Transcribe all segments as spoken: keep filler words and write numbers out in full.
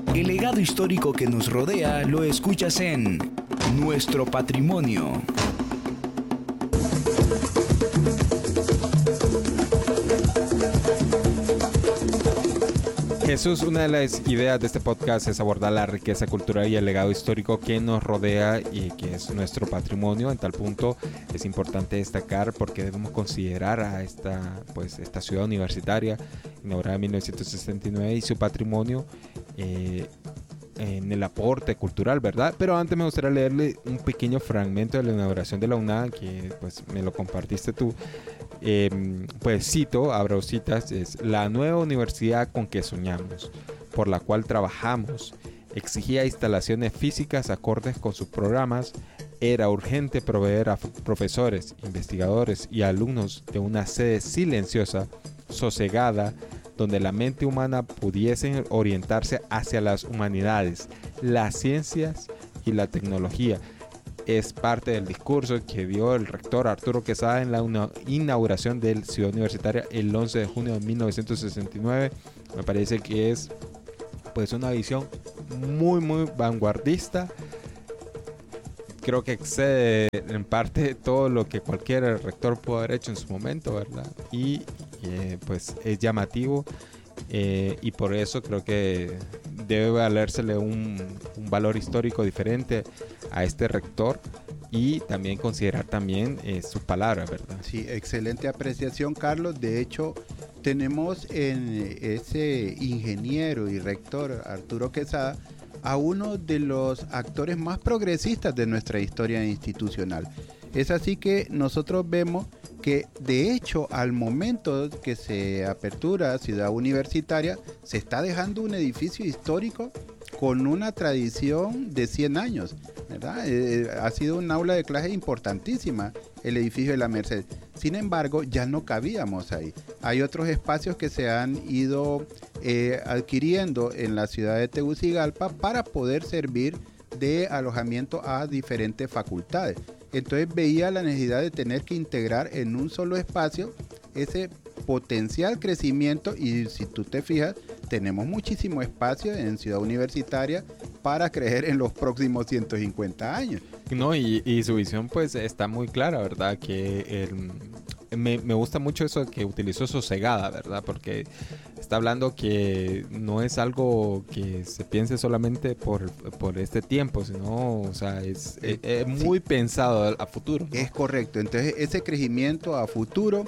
El legado histórico que nos rodea lo escuchas en Nuestro Patrimonio. Jesús, una de las ideas de este podcast es abordar la riqueza cultural y el legado histórico que nos rodea y que es nuestro patrimonio. En tal punto es importante destacar porque debemos considerar a esta, pues, esta ciudad universitaria inaugurada en mil novecientos sesenta y nueve y su patrimonio eh, en el aporte cultural, ¿verdad? Pero antes me gustaría leerle un pequeño fragmento de la inauguración de la UNAM que pues me lo compartiste tú. Eh, pues cito, abro citas, es: la nueva universidad con que soñamos, por la cual trabajamos, exigía instalaciones físicas acordes con sus programas. Era urgente proveer a profesores, investigadores y alumnos de una sede silenciosa, sosegada, donde la mente humana pudiese orientarse hacia las humanidades, las ciencias y la tecnología. Es parte del discurso que dio el rector Arturo Quesada en la inauguración de Ciudad Universitaria el once de junio de mil novecientos sesenta y nueve. Me parece que es pues una visión muy muy vanguardista. Creo que excede en parte todo lo que cualquier rector pudo haber hecho en su momento, ¿verdad? Y eh, pues es llamativo eh, y por eso creo que debe valérsele un, un valor histórico diferente a este rector y también considerar también eh, sus palabras, ¿verdad? Sí, excelente apreciación, Carlos. De hecho, tenemos en ese ingeniero y rector Arturo Quesada a uno de los actores más progresistas de nuestra historia institucional. Es así que nosotros vemos que de hecho al momento que se apertura Ciudad Universitaria se está dejando un edificio histórico con una tradición de cien años, ¿verdad? Eh, ha sido un aula de clase importantísima el edificio de la Merced. Sin embargo, ya no cabíamos ahí. Hay otros espacios que se han ido eh, adquiriendo en la ciudad de Tegucigalpa para poder servir de alojamiento a diferentes facultades. Entonces veía la necesidad de tener que integrar en un solo espacio ese potencial crecimiento y si tú te fijas, tenemos muchísimo espacio en Ciudad Universitaria para crecer en los próximos ciento cincuenta años. No, y, y su visión pues está muy clara, ¿verdad? Que el, me, me gusta mucho eso que utilizó sosegada, ¿verdad? Porque está hablando que no es algo que se piense solamente por, por este tiempo, sino, o sea, es, es, es muy sí. pensado a futuro, ¿no? Es correcto, entonces ese crecimiento a futuro,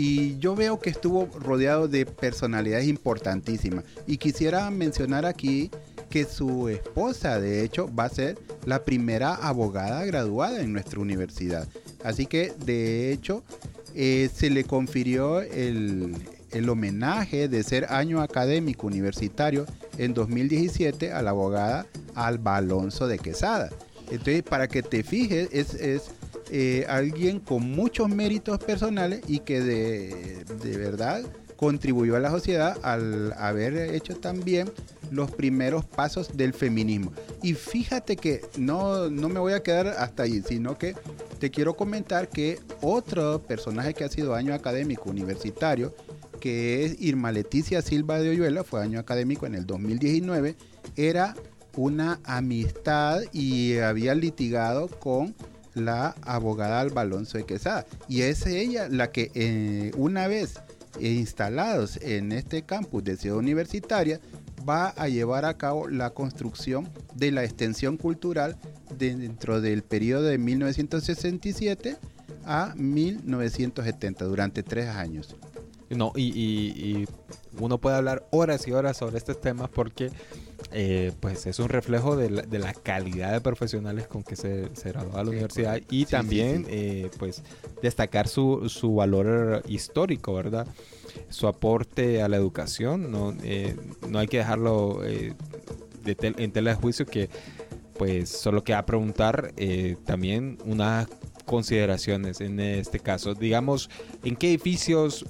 y yo veo que estuvo rodeado de personalidades importantísimas, y quisiera mencionar aquí que su esposa, de hecho, va a ser la primera abogada graduada en nuestra universidad. Así que, de hecho, eh, se le confirió el, el homenaje de ser año académico universitario en dos mil diecisiete a la abogada Alba Alonso de Quesada. Entonces, para que te fijes, es, es eh, alguien con muchos méritos personales y que de, de verdad contribuyó a la sociedad al haber hecho también los primeros pasos del feminismo. Y fíjate que no, no me voy a quedar hasta ahí, sino que te quiero comentar que otro personaje que ha sido año académico universitario, que es Irma Leticia Silva de Oyuela, fue año académico en el dos mil diecinueve, era una amistad y había litigado con la abogada Alba Alonso de Quesada. Y es ella la que eh, una vez instalados en este campus de Ciudad Universitaria, va a llevar a cabo la construcción de la extensión cultural dentro del periodo de mil novecientos sesenta y siete a mil novecientos setenta, durante tres años. No, y, y, y uno puede hablar horas y horas sobre estos temas porque eh, pues es un reflejo de la, de la calidad de profesionales con que se, se graduó a la universidad y sí, también sí, sí. Eh, pues destacar su, su valor histórico, ¿verdad? Su aporte a la educación, no, eh, no hay que dejarlo eh, de tel, en tela de juicio, que pues solo queda preguntar eh, también unas consideraciones en este caso. Digamos, ¿en qué edificios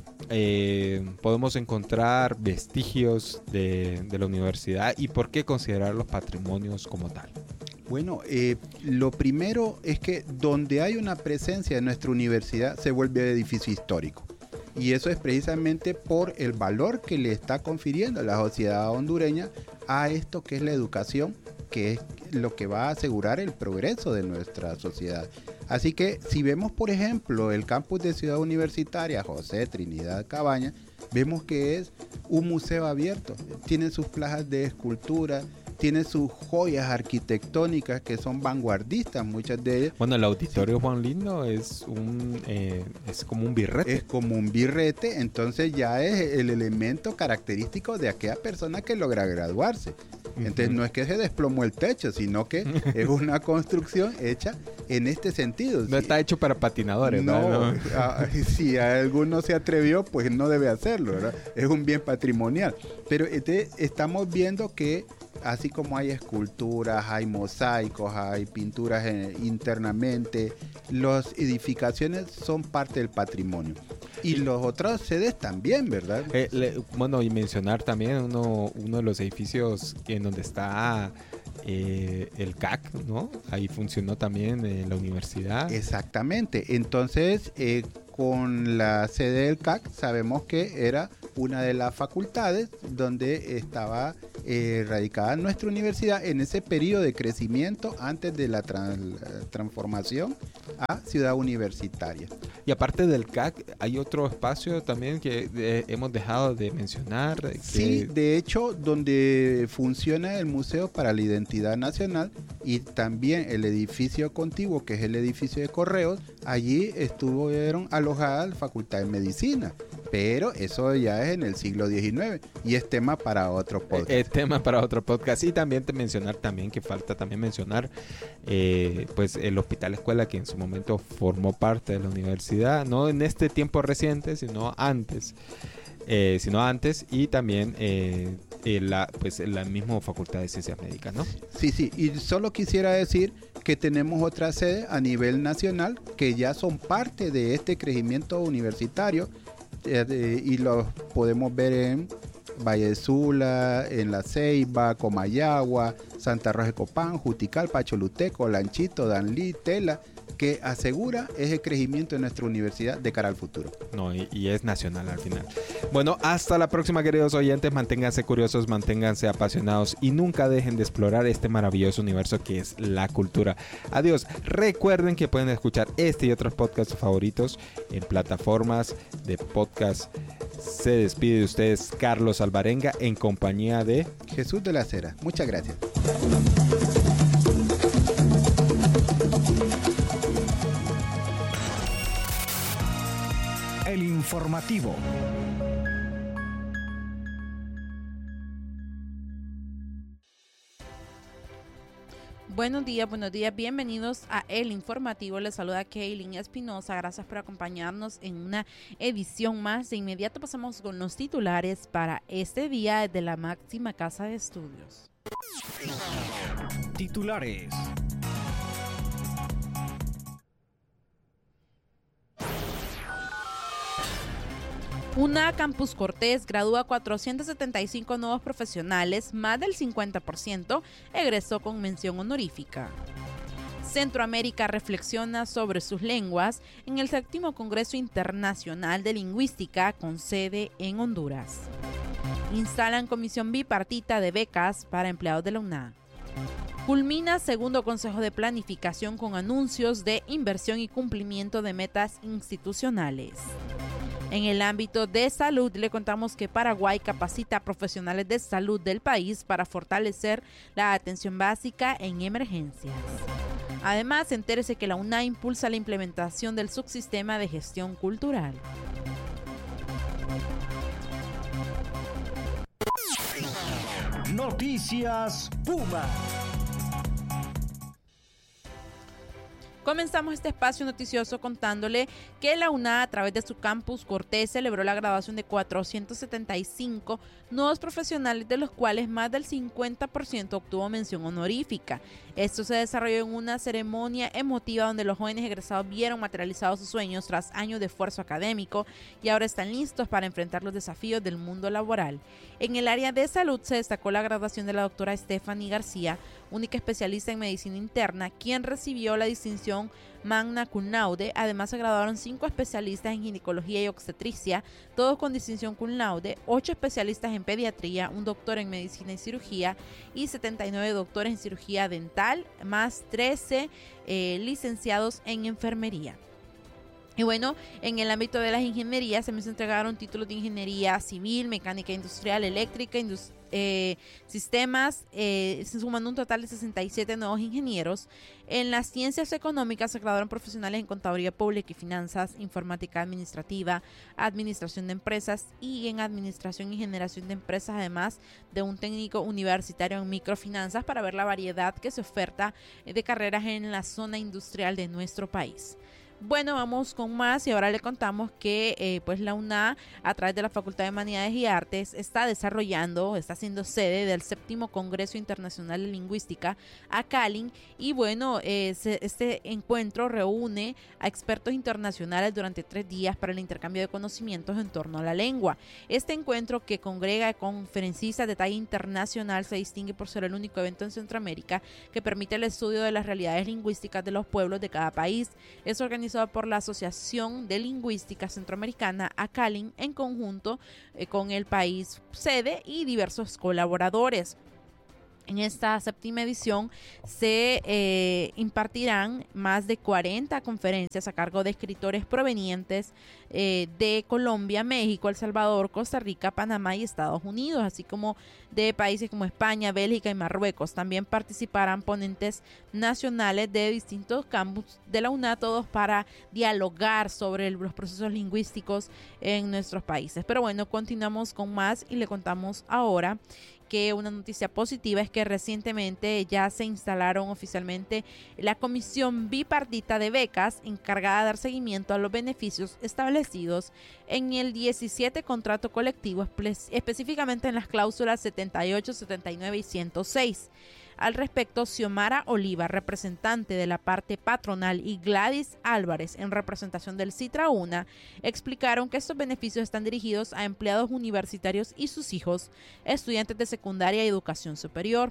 eh, podemos encontrar vestigios de, de la universidad y por qué considerarlos patrimonios como tal? Bueno, eh, lo primero es que donde hay una presencia de nuestra universidad se vuelve edificio histórico. Y eso es precisamente por el valor que le está confiriendo la sociedad hondureña a esto que es la educación, que es lo que va a asegurar el progreso de nuestra sociedad. Así que si vemos, por ejemplo, el campus de Ciudad Universitaria José Trinidad Cabañas, vemos que es un museo abierto. Tiene sus plazas de escultura, tiene sus joyas arquitectónicas que son vanguardistas, muchas de ellas. Bueno, el auditorio Juan Lindo es un eh, es como un birrete. Es como un birrete, entonces ya es el elemento característico de aquella persona que logra graduarse. Entonces uh-huh. no es que se desplomó el techo, sino que es una construcción hecha en este sentido. No si, está hecho para patinadores, no, ¿no? A, si alguno se atrevió, pues no debe hacerlo, ¿verdad? Es un bien patrimonial. Pero este, estamos viendo que así como hay esculturas, hay mosaicos, hay pinturas eh, internamente, las edificaciones son parte del patrimonio. Y los otras sedes también, ¿verdad? Eh, le, bueno, y mencionar también uno, uno de los edificios en donde está eh, el C A C, ¿no? Ahí funcionó también eh, la universidad. Exactamente. Entonces, eh, con la sede del C A C sabemos que era una de las facultades donde estaba eh, radicada nuestra universidad en ese periodo de crecimiento antes de la, trans, la transformación a ciudad universitaria. Y aparte del C A C, hay otro espacio también que eh, hemos dejado de mencionar. Que... Sí, de hecho, donde funciona el Museo para la Identidad Nacional y también el edificio contiguo, que es el edificio de Correos, allí estuvieron alojadas la Facultad de Medicina. Pero eso ya es en el siglo diecinueve y es tema para otro podcast. Es tema para otro podcast. Y también te mencionar también que falta también mencionar eh, pues el Hospital Escuela, que en su momento formó parte de la universidad, no en este tiempo reciente, sino antes. Eh, sino antes y también eh, eh, la pues la misma Facultad de Ciencias Médicas, ¿no? Sí, sí, y solo quisiera decir que tenemos otra sede a nivel nacional que ya son parte de este crecimiento universitario eh, y los podemos ver en Valle de Sula, en La Ceiba, Comayagua, Santa Rosa de Copán, Juticalpa, Choluteco, Lanchito, Danlí, Tela, que asegura ese crecimiento de nuestra universidad de cara al futuro. No, y, y es nacional al final. Bueno, hasta la próxima, queridos oyentes. Manténganse curiosos, manténganse apasionados y nunca dejen de explorar este maravilloso universo que es la cultura. Adiós. Recuerden que pueden escuchar este y otros podcasts favoritos en plataformas de podcast. Se despide de ustedes Carlos Alvarenga en compañía de Jesús de la Cera. Muchas gracias. El informativo. Buenos días, buenos días, bienvenidos a El Informativo. Les saluda Kaylin Espinosa. Gracias por acompañarnos en una edición más. De inmediato pasamos con los titulares para este día desde la máxima casa de estudios. Titulares. UNA Campus Cortés gradúa cuatrocientos setenta y cinco nuevos profesionales, más del cincuenta por ciento egresó con mención honorífica. Centroamérica reflexiona sobre sus lenguas en el séptimo Congreso Internacional de Lingüística con sede en Honduras. Instalan comisión bipartita de becas para empleados de la UNA. Culmina segundo Consejo de Planificación con anuncios de inversión y cumplimiento de metas institucionales. En el ámbito de salud, le contamos que Paraguay capacita a profesionales de salud del país para fortalecer la atención básica en emergencias. Además, entérese que la UNA impulsa la implementación del subsistema de gestión cultural. Noticias Puma. Comenzamos este espacio noticioso contándole que la UNA, a través de su campus Cortés, celebró la graduación de cuatrocientos setenta y cinco nuevos profesionales, de los cuales más del cincuenta por ciento obtuvo mención honorífica. Esto se desarrolló en una ceremonia emotiva donde los jóvenes egresados vieron materializados sus sueños tras años de esfuerzo académico y ahora están listos para enfrentar los desafíos del mundo laboral. En el área de salud se destacó la graduación de la doctora Stephanie García, única especialista en medicina interna, quien recibió la distinción mención magna cum laude. Además se graduaron cinco especialistas en ginecología y obstetricia, todos con distinción cum laude, ocho especialistas en pediatría, un doctor en medicina y cirugía y setenta y nueve doctores en cirugía dental, más trece eh, licenciados en enfermería. Y bueno, en el ámbito de las ingenierías se me entregaron títulos de ingeniería civil, mecánica industrial, eléctrica, industri eh, sistemas, eh, se suman un total de sesenta y siete nuevos ingenieros. En las ciencias económicas se graduaron profesionales en contaduría pública y finanzas, informática administrativa, administración de empresas y en administración y generación de empresas, además de un técnico universitario en microfinanzas, para ver la variedad que se oferta de carreras en la zona industrial de nuestro país. Bueno, vamos con más y ahora le contamos que eh, pues la U N A, a través de la Facultad de Humanidades y Artes, está desarrollando, está siendo sede del séptimo Congreso Internacional de Lingüística, ACALIN, y bueno, eh, se, este encuentro reúne a expertos internacionales durante tres días para el intercambio de conocimientos en torno a la lengua. Este encuentro, que congrega a conferencistas de talla internacional, se distingue por ser el único evento en Centroamérica que permite el estudio de las realidades lingüísticas de los pueblos de cada país. Es organizado por la Asociación de Lingüística Centroamericana, ACALIN, en conjunto eh, con el país sede y diversos colaboradores. En esta séptima edición se eh, impartirán más de cuarenta conferencias a cargo de escritores provenientes eh, de Colombia, México, El Salvador, Costa Rica, Panamá y Estados Unidos, así como de países como España, Bélgica y Marruecos. También participarán ponentes nacionales de distintos campus de la U N A, todos para dialogar sobre los procesos lingüísticos en nuestros países. Pero bueno, continuamos con más y le contamos ahora que una noticia positiva es que recientemente ya se instalaron oficialmente la Comisión Bipartita de Becas, encargada de dar seguimiento a los beneficios establecidos en el diecisiete contrato colectivo, específicamente en las cláusulas setenta y ocho, setenta y nueve y ciento seis. Al respecto, Xiomara Oliva, representante de la parte patronal, y Gladys Álvarez, en representación del Citra U N A, explicaron que estos beneficios están dirigidos a empleados universitarios y sus hijos, estudiantes de secundaria y educación superior.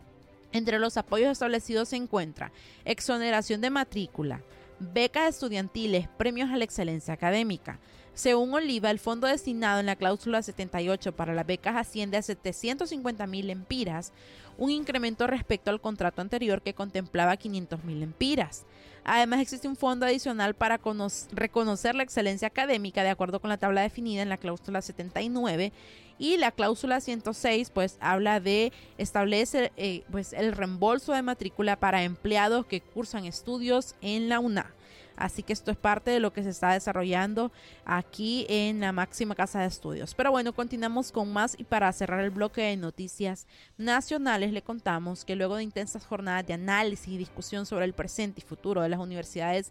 Entre los apoyos establecidos se encuentra exoneración de matrícula, becas estudiantiles, premios a la excelencia académica. Según Oliva, el fondo destinado en la cláusula setenta y ocho para las becas asciende a setecientos cincuenta mil lempiras, un incremento respecto al contrato anterior que contemplaba quinientos mil lempiras. Además, existe un fondo adicional para reconocer la excelencia académica de acuerdo con la tabla definida en la cláusula setenta y nueve, y la cláusula ciento seis pues habla de establecer eh, pues el reembolso de matrícula para empleados que cursan estudios en la U N A. Así que esto es parte de lo que se está desarrollando aquí en la máxima casa de estudios. Pero bueno, continuamos con más, y para cerrar el bloque de noticias nacionales le contamos que luego de intensas jornadas de análisis y discusión sobre el presente y futuro de las universidades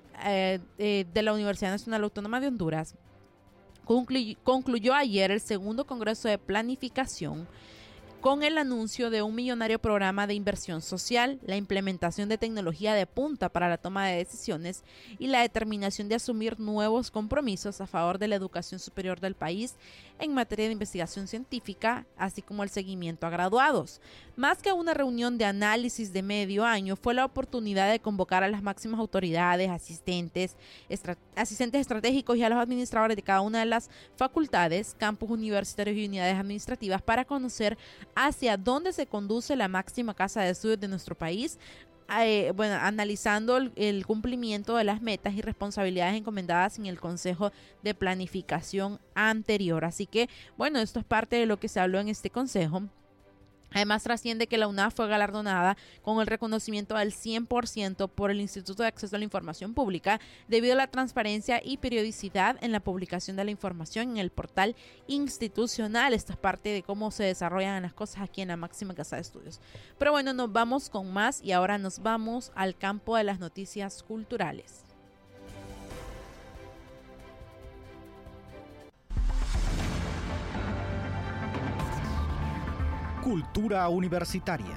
eh, eh, de la Universidad Nacional Autónoma de Honduras, concluyó, concluyó ayer el segundo Congreso de Planificación con el anuncio de un millonario programa de inversión social, la implementación de tecnología de punta para la toma de decisiones y la determinación de asumir nuevos compromisos a favor de la educación superior del país en materia de investigación científica, así como el seguimiento a graduados. Más que una reunión de análisis de medio año, fue la oportunidad de convocar a las máximas autoridades, asistentes, estra- asistentes estratégicos y a los administradores de cada una de las facultades, campus universitarios y unidades administrativas para conocer hacia dónde se conduce la máxima casa de estudios de nuestro país, eh, bueno, analizando el, el cumplimiento de las metas y responsabilidades encomendadas en el Consejo de Planificación anterior. Así que, bueno, esto es parte de lo que se habló en este consejo. Además, trasciende que la U N A fue galardonada con el reconocimiento del cien por ciento por el Instituto de Acceso a la Información Pública debido a la transparencia y periodicidad en la publicación de la información en el portal institucional. Esto es parte de cómo se desarrollan las cosas aquí en la máxima casa de estudios. Pero bueno, nos vamos con más y ahora nos vamos al campo de las noticias culturales. Cultura universitaria.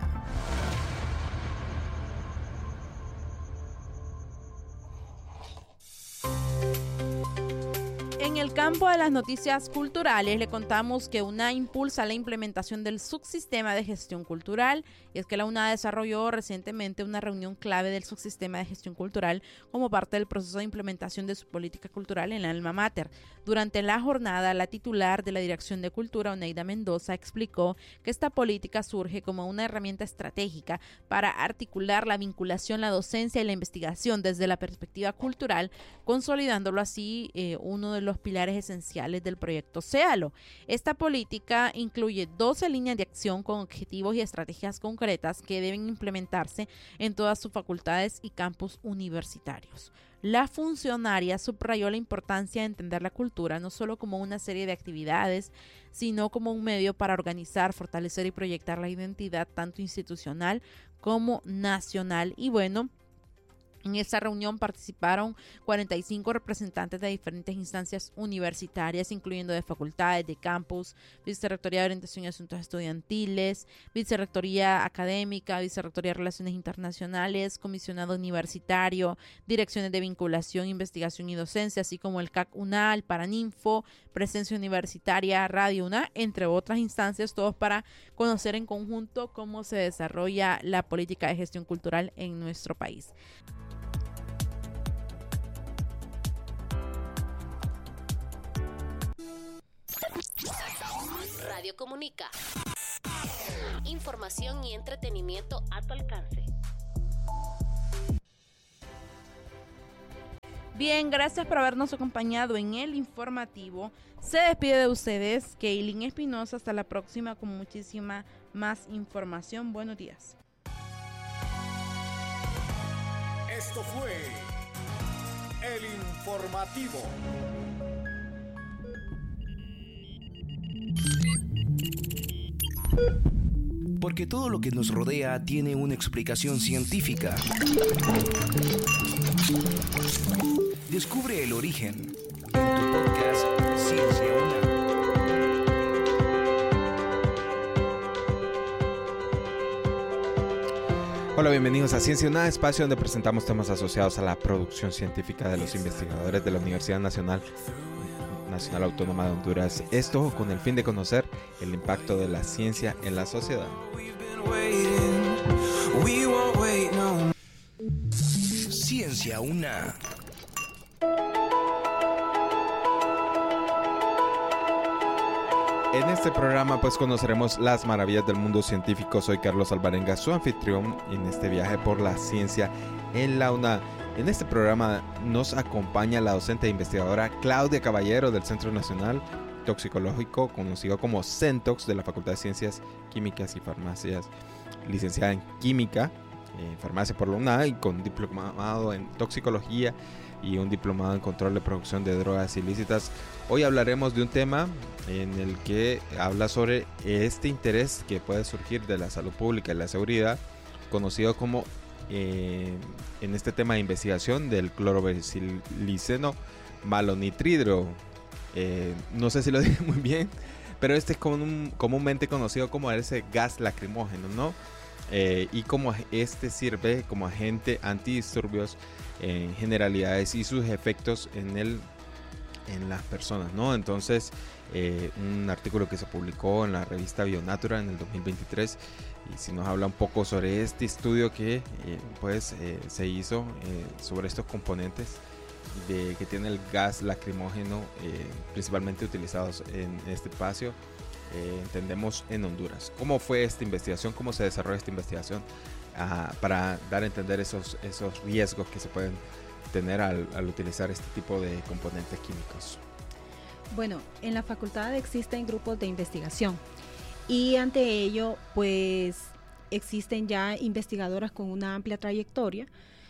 En el campo de las noticias culturales le contamos que UNA impulsa la implementación del subsistema de gestión cultural, y es que la UNA desarrolló recientemente una reunión clave del subsistema de gestión cultural como parte del proceso de implementación de su política cultural en la alma mater. Durante la jornada, la titular de la Dirección de Cultura, Oneida Mendoza, explicó que esta política surge como una herramienta estratégica para articular la vinculación, la docencia y la investigación desde la perspectiva cultural, consolidándolo así eh, uno de los pilares esenciales del proyecto Séalo. Esta política incluye doce líneas de acción con objetivos y estrategias concretas que deben implementarse en todas sus facultades y campus universitarios. La funcionaria subrayó la importancia de entender la cultura no solo como una serie de actividades, sino como un medio para organizar, fortalecer y proyectar la identidad tanto institucional como nacional. Y bueno, en esta reunión participaron cuarenta y cinco representantes de diferentes instancias universitarias, incluyendo de facultades, de campus, Vicerrectoría de Orientación y Asuntos Estudiantiles, Vicerrectoría Académica, Vicerrectoría de Relaciones Internacionales, Comisionado Universitario, Direcciones de Vinculación, Investigación y Docencia, así como el C A C UNA, el Paraninfo, Presencia Universitaria, Radio UNA, entre otras instancias, todos para conocer en conjunto cómo se desarrolla la política de gestión cultural en nuestro país. Radio Comunica. Información y entretenimiento a tu alcance. Bien, gracias por habernos acompañado en el informativo. Se despide de ustedes Keilin Espinosa. Hasta la próxima con muchísima más información. Buenos días. Esto fue el informativo. Porque todo lo que nos rodea tiene una explicación científica. Descubre el origen en tu podcast Ciencia UNA. Hola, bienvenidos a Ciencia UNA, espacio donde presentamos temas asociados a la producción científica de los investigadores de la Universidad Nacional Nacional Autónoma de Honduras. Esto con el fin de conocer el impacto de la ciencia en la sociedad. Ciencia UNA. En este programa pues conoceremos las maravillas del mundo científico. Soy Carlos Alvarenga, su anfitrión en este viaje por la ciencia en la UNA. En este programa nos acompaña la docente e investigadora Claudia Caballero del Centro Nacional Toxicológico, conocido como CENTOX, de la Facultad de Ciencias Químicas y Farmacias, licenciada en Química, en Farmacia por la UNA y con diplomado en Toxicología y un diplomado en Control de Producción de Drogas Ilícitas. Hoy hablaremos de un tema en el que habla sobre este interés que puede surgir de la salud pública y la seguridad, conocido como Eh, en este tema de investigación del clorobasiliceno malonitridro. Eh, no sé si lo dije muy bien, pero este es común, comúnmente conocido como ese gas lacrimógeno, ¿no? Eh, y como este sirve como agente antidisturbios en generalidades y sus efectos en el en las personas, ¿no? Entonces, eh, un artículo que se publicó en la revista Bionatura en el dos mil veintitrés, y si nos habla un poco sobre este estudio que eh, pues eh, se hizo eh, sobre estos componentes de, que tiene el gas lacrimógeno, eh, principalmente utilizados en este espacio, eh, entendemos en Honduras. ¿Cómo fue esta investigación? ¿Cómo se desarrolla esta investigación? Ah, para dar a entender esos, esos riesgos que se pueden tener al, al utilizar este tipo de componentes químicos. Bueno, en la facultad existen grupos de investigación y ante ello pues existen ya investigadoras con una amplia trayectoria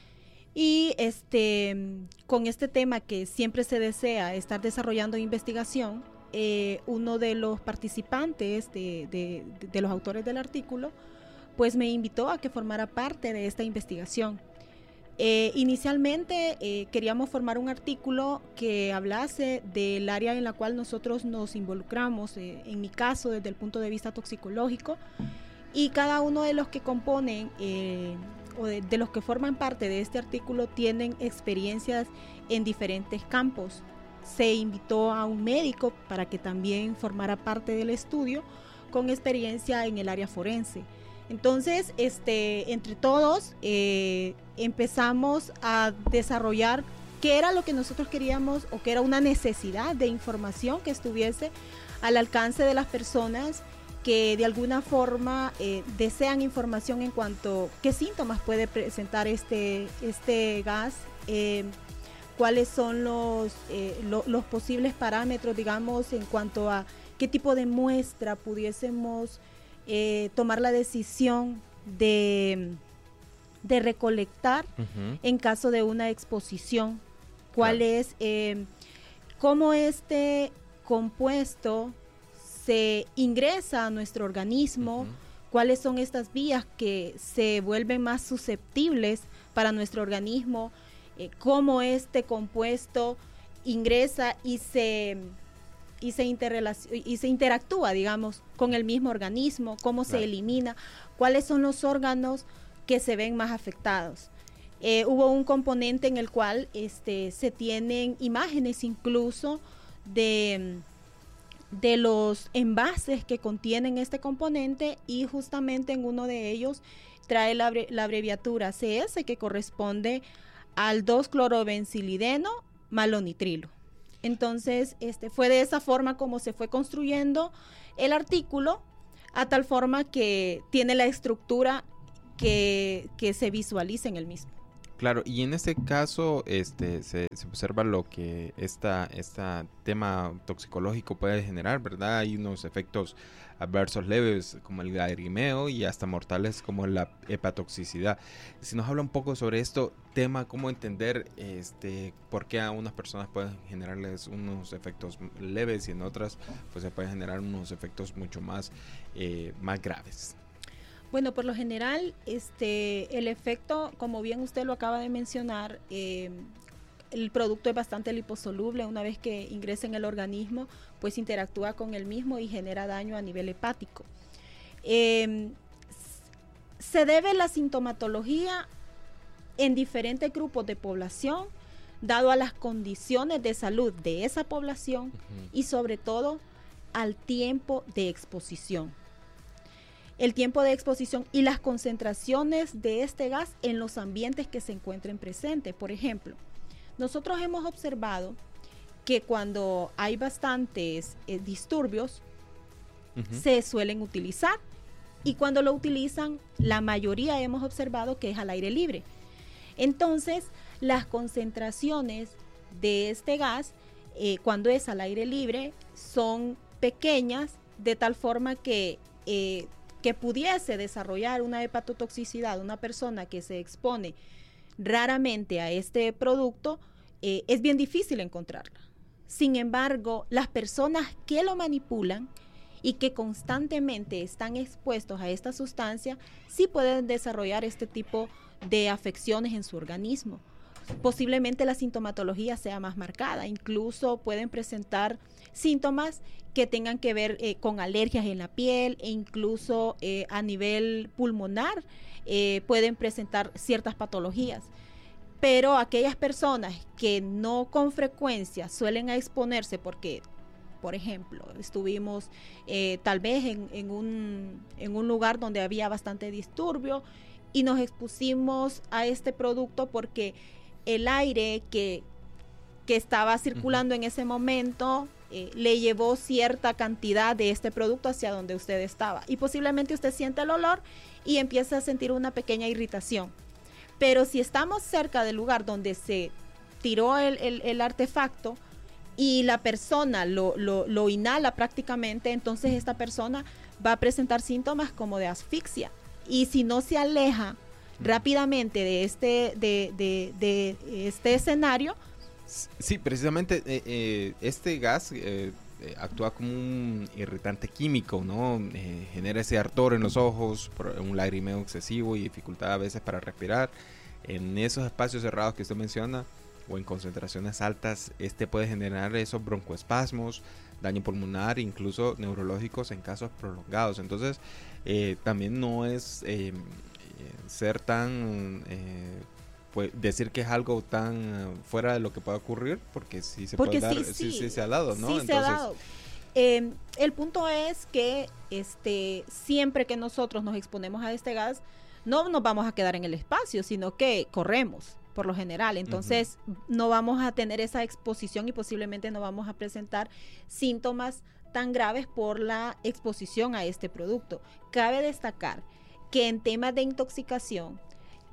y este con este tema que siempre se desea estar desarrollando investigación, eh, uno de los participantes de, de, de los autores del artículo pues me invitó a que formara parte de esta investigación. Eh, inicialmente eh, queríamos formar un artículo que hablase del área en la cual nosotros nos involucramos, eh, en mi caso desde el punto de vista toxicológico, y cada uno de los que componen eh, o de, de los que forman parte de este artículo tienen experiencias en diferentes campos. se invitó a un médico para que también formara parte del estudio con experiencia en el área forense. Entonces, este, entre todos eh, empezamos a desarrollar qué era lo que nosotros queríamos o qué era una necesidad de información que estuviese al alcance de las personas que de alguna forma eh, desean información en cuanto a qué síntomas puede presentar este, este gas, eh, cuáles son los, eh, lo, los posibles parámetros, digamos, en cuanto a qué tipo de muestra pudiésemos eh, tomar la decisión de, de recolectar uh-huh. en caso de una exposición, cuál claro. es, eh, cómo este compuesto se ingresa a nuestro organismo, uh-huh. cuáles son estas vías que se vuelven más susceptibles para nuestro organismo, eh, cómo este compuesto ingresa y se, y, se y se interactúa, digamos, con el mismo organismo, cómo claro. se elimina, cuáles son los órganos que se ven más afectados. Eh, hubo un componente en el cual este, se tienen imágenes incluso de... de los envases que contienen este componente y justamente en uno de ellos trae la, abre, la abreviatura C S que corresponde al dos clorobencilideno malonitrilo. Entonces, este, fue de esa forma como se fue construyendo el artículo, a tal forma que tiene la estructura que, que se visualiza en el mismo. Claro, y en este caso este, se, se observa lo que esta, esta tema toxicológico puede generar, ¿verdad? Hay unos efectos adversos leves como el lagrimeo y hasta mortales como la hepatotoxicidad. Si nos habla un poco sobre esto tema, cómo entender este, por qué a unas personas pueden generarles unos efectos leves y en otras pues se pueden generar unos efectos mucho más, eh, más graves. Bueno, por lo general, este, el efecto, como bien usted lo acaba de mencionar, eh, el producto es bastante liposoluble. Una vez que ingresa en el organismo, pues interactúa con el mismo y genera daño a nivel hepático. Eh, se debe la sintomatología en diferentes grupos de población, dado a las condiciones de salud de esa población uh-huh. y sobre todo al tiempo de exposición. El tiempo de exposición y las concentraciones de este gas en los ambientes que se encuentren presentes. Por ejemplo, nosotros hemos observado que cuando hay bastantes eh, disturbios, uh-huh. se suelen utilizar y cuando lo utilizan, la mayoría hemos observado que es al aire libre. Entonces, las concentraciones de este gas, eh, cuando es al aire libre, son pequeñas de tal forma que... Eh, que pudiese desarrollar una hepatotoxicidad, una persona que se expone raramente a este producto, eh, es bien difícil encontrarla. Sin embargo, las personas que lo manipulan y que constantemente están expuestos a esta sustancia, sí pueden desarrollar este tipo de afecciones en su organismo. Posiblemente la sintomatología sea más marcada, incluso pueden presentar síntomas que tengan que ver eh, con alergias en la piel e incluso eh, a nivel pulmonar eh, pueden presentar ciertas patologías. Pero aquellas personas que no con frecuencia suelen exponerse porque, por ejemplo, estuvimos eh, tal vez en, en, un, en un lugar donde había bastante disturbio y nos expusimos a este producto porque el aire que, que estaba circulando uh-huh. en ese momento eh, le llevó cierta cantidad de este producto hacia donde usted estaba. Y posiblemente usted siente el olor y empieza a sentir una pequeña irritación. Pero si estamos cerca del lugar donde se tiró el, el, el artefacto y la persona lo, lo, lo inhala prácticamente, entonces esta persona va a presentar síntomas como de asfixia. Y si no se aleja rápidamente de este, de, de, de este escenario. Sí, precisamente eh, eh, este gas eh, eh, actúa como un irritante químico, ¿no? Eh, genera ese ardor en los ojos, un lagrimeo excesivo y dificultad a veces para respirar. En esos espacios cerrados que usted menciona o en concentraciones altas, este puede generar esos broncoespasmos, daño pulmonar, incluso neurológicos en casos prolongados. Entonces, eh, también no es... Eh, ser tan eh, pues, decir que es algo tan uh, fuera de lo que puede ocurrir, porque sí se Porque puede dar, sí, sí, sí, sí se ha dado, ¿no? Sí, Entonces, se ha dado. Eh, el punto es que este, siempre que nosotros nos exponemos a este gas, no nos vamos a quedar en el espacio, sino que corremos, por lo general. Entonces, uh-huh. no vamos a tener esa exposición y posiblemente no vamos a presentar síntomas tan graves por la exposición a este producto. Cabe destacar que en temas de intoxicación,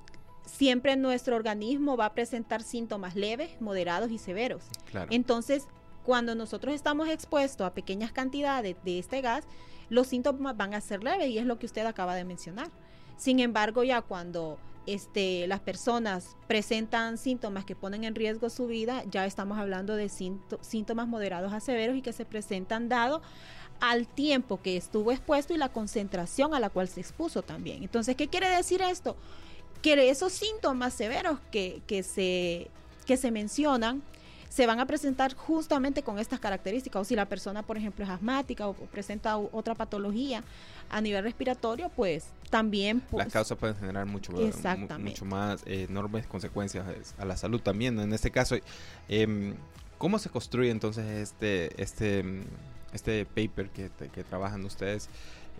siempre nuestro organismo va a presentar síntomas leves, moderados y severos. Claro. Entonces, cuando nosotros estamos expuestos a pequeñas cantidades de este gas, los síntomas van a ser leves y es lo que usted acaba de mencionar. Sin embargo, ya cuando este, las personas presentan síntomas que ponen en riesgo su vida, ya estamos hablando de síntomas moderados a severos y que se presentan dado al tiempo que estuvo expuesto y la concentración a la cual se expuso también. Entonces, ¿qué quiere decir esto? Que esos síntomas severos que, que, se, que se mencionan se van a presentar justamente con estas características. O si la persona, por ejemplo, es asmática o presenta otra patología a nivel respiratorio, pues también... Pues, las causas pueden generar mucho, mucho más eh, enormes consecuencias a la salud también. En este caso, eh, ¿cómo se construye entonces este, este, este paper que, que trabajan ustedes?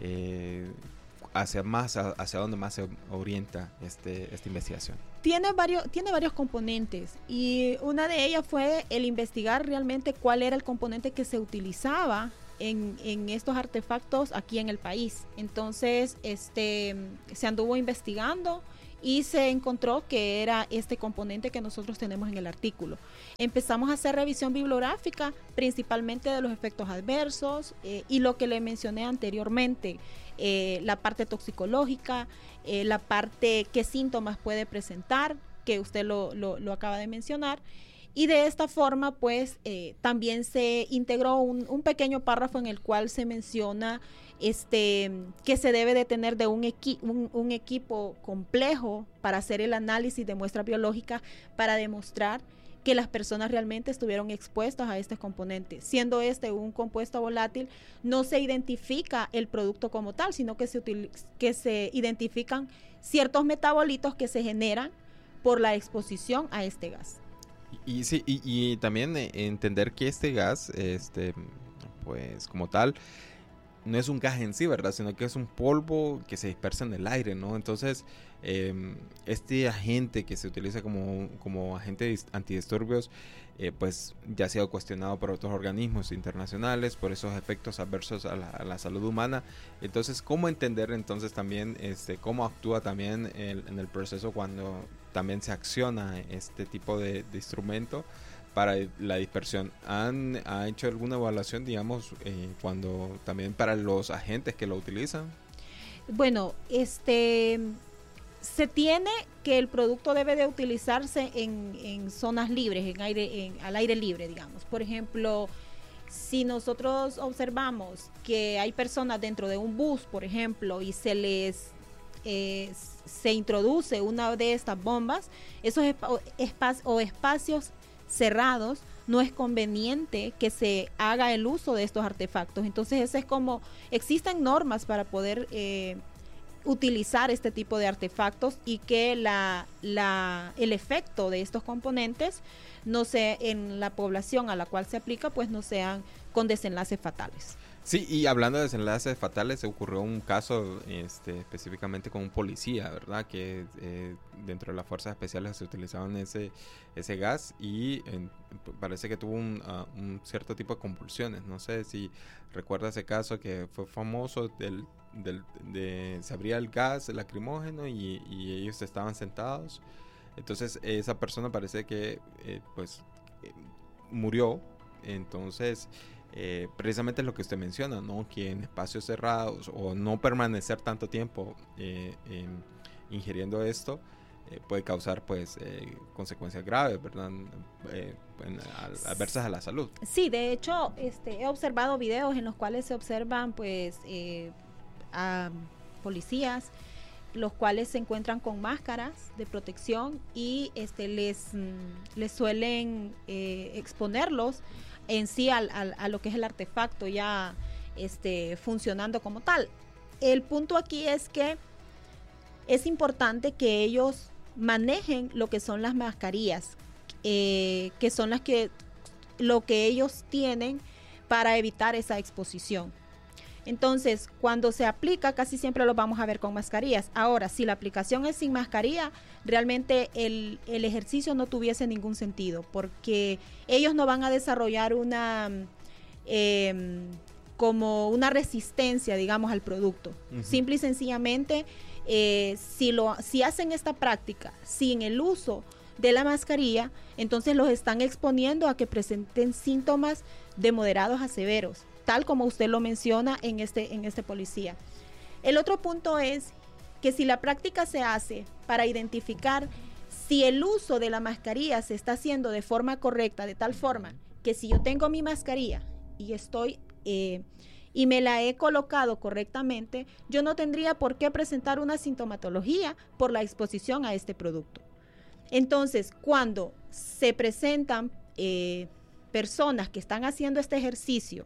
Eh, hacia más hacia dónde más se orienta este esta investigación. Tiene varios tiene varios componentes y una de ellas fue el investigar realmente cuál era el componente que se utilizaba en, en estos artefactos aquí en el país. Entonces, este se anduvo investigando y se encontró que era este componente que nosotros tenemos en el artículo. Empezamos a hacer revisión bibliográfica, principalmente de los efectos adversos eh, y lo que le mencioné anteriormente, eh, la parte toxicológica, eh, la parte qué síntomas puede presentar, que usted lo, lo, lo acaba de mencionar. Y de esta forma, pues, eh, también se integró un, un pequeño párrafo en el cual se menciona este, que se debe de tener de un, equi un, un equipo complejo para hacer el análisis de muestras biológicas para demostrar que las personas realmente estuvieron expuestas a estos componentes. Siendo este un compuesto volátil, no se identifica el producto como tal, sino que se, que se identifican ciertos metabolitos que se generan por la exposición a este gas. Y, y sí, y, y también eh, entender que este gas, este, pues como tal, no es un gas en sí, ¿verdad? Sino que es un polvo que se dispersa en el aire, ¿no? Entonces, eh, este agente que se utiliza como, como agente antidisturbios, eh, pues ya ha sido cuestionado por otros organismos internacionales por esos efectos adversos a la, a la salud humana. Entonces, ¿cómo entender entonces también este, cómo actúa también el, en el proceso cuando también se acciona este tipo de, de instrumento para la dispersión? ¿Han ha hecho alguna evaluación, digamos, eh, cuando también para los agentes que lo utilizan? Bueno, este se tiene que el producto debe de utilizarse en, en zonas libres, en aire, en, al aire libre, digamos. Por ejemplo, si nosotros observamos que hay personas dentro de un bus, por ejemplo, y se les eh, se introduce una de estas bombas, esos espacios o espacios cerrados, no es conveniente que se haga el uso de estos artefactos. Entonces, eso es como, existen normas para poder eh, utilizar este tipo de artefactos y que la, la, el efecto de estos componentes no sea en la población a la cual se aplica, pues no sean con desenlaces fatales. Sí, y hablando de desenlaces fatales, se ocurrió un caso este, específicamente con un policía, ¿verdad? Que eh, dentro de las fuerzas especiales se utilizaban ese, ese gas y en, parece que tuvo un, uh, un cierto tipo de convulsiones. No sé si recuerda ese caso que fue famoso, del, del, de, se abría el gas lacrimógeno y, y ellos estaban sentados. Entonces esa persona parece que eh, pues eh, murió. Entonces... Eh, precisamente es lo que usted menciona, ¿no? Que en espacios cerrados o no permanecer tanto tiempo eh, eh, ingiriendo esto eh, puede causar pues eh, consecuencias graves, ¿verdad? Eh, adversas a la salud. Sí, de hecho este, he observado videos en los cuales se observan pues eh, a policías los cuales se encuentran con máscaras de protección y este, les, les suelen eh, exponerlos en sí al, al, a lo que es el artefacto ya este, funcionando como tal. El punto aquí es que es importante que ellos manejen lo que son las mascarillas, eh, que son las que lo que ellos tienen para evitar esa exposición. Entonces, cuando se aplica, casi siempre lo vamos a ver con mascarillas. Ahora, si la aplicación es sin mascarilla, realmente el, el ejercicio no tuviese ningún sentido, porque ellos no van a desarrollar una eh, como una resistencia, digamos, al producto. Uh-huh. Simple y sencillamente, eh, si, lo, si hacen esta práctica sin el uso de la mascarilla, entonces los están exponiendo a que presenten síntomas de moderados a severos, tal como usted lo menciona en este, en este policía. El otro punto es que si la práctica se hace para identificar si el uso de la mascarilla se está haciendo de forma correcta, de tal forma que si yo tengo mi mascarilla y estoy eh, y me la he colocado correctamente, yo no tendría por qué presentar una sintomatología por la exposición a este producto. Entonces, cuando se presentan eh, personas que están haciendo este ejercicio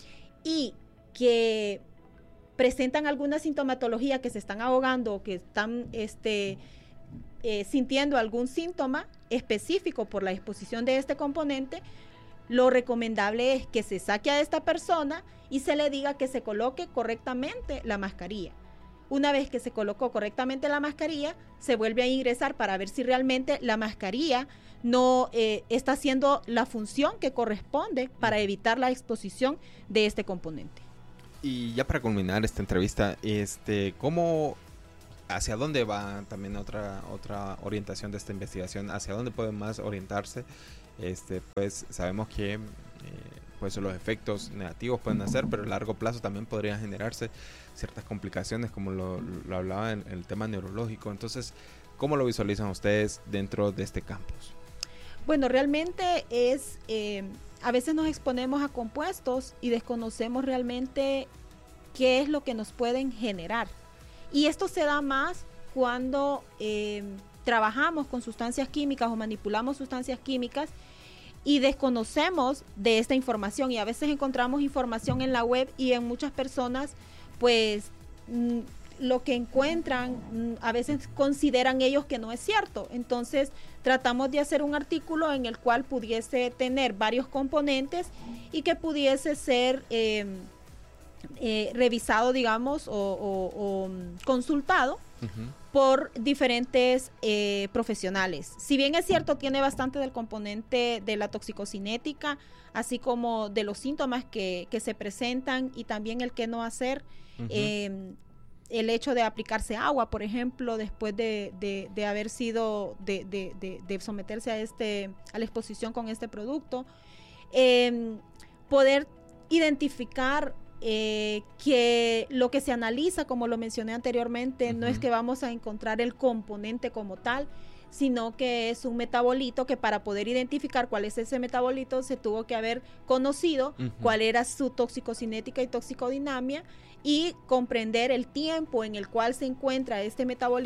y que presentan alguna sintomatología, que se están ahogando o que están este, eh, sintiendo algún síntoma específico por la exposición de este componente, lo recomendable es que se saque a esta persona y se le diga que se coloque correctamente la mascarilla. Una vez que se colocó correctamente la mascarilla, se vuelve a ingresar para ver si realmente la mascarilla no eh, está haciendo la función que corresponde para evitar la exposición de este componente. Y ya para culminar esta entrevista, este, ¿cómo, hacia dónde va también otra otra orientación de esta investigación? ¿Hacia dónde pueden más orientarse? Este, pues sabemos que eh, pues los efectos negativos pueden hacer, pero a largo plazo también podrían generarse ciertas complicaciones, como lo, lo hablaba en, en el tema neurológico. Entonces, ¿cómo lo visualizan ustedes dentro de este campus? Bueno, realmente es, eh, a veces nos exponemos a compuestos y desconocemos realmente qué es lo que nos pueden generar. Y esto se da más cuando eh, trabajamos con sustancias químicas o manipulamos sustancias químicas y desconocemos de esta información, y a veces encontramos información en la web y en muchas personas pues mm, lo que encuentran mm, a veces consideran ellos que no es cierto. Entonces tratamos de hacer un artículo en el cual pudiese tener varios componentes y que pudiese ser eh, eh, revisado, digamos, o, o, o consultado uh-huh. por diferentes eh, profesionales. Si bien es cierto, tiene bastante del componente de la toxicocinética, así como de los síntomas que, que se presentan y también el qué no hacer. Uh-huh. eh, el hecho de aplicarse agua, por ejemplo, después de, de, de haber sido, de, de, de, de someterse a, este, a la exposición con este producto, eh, poder identificar eh, que lo que se analiza, como lo mencioné anteriormente, uh-huh. no es que vamos a encontrar el componente como tal, sino que es un metabolito que para poder identificar cuál es ese metabolito se tuvo que haber conocido uh-huh. cuál era su toxicocinética y toxicodinamia y comprender el tiempo en el cual se encuentra este metabolito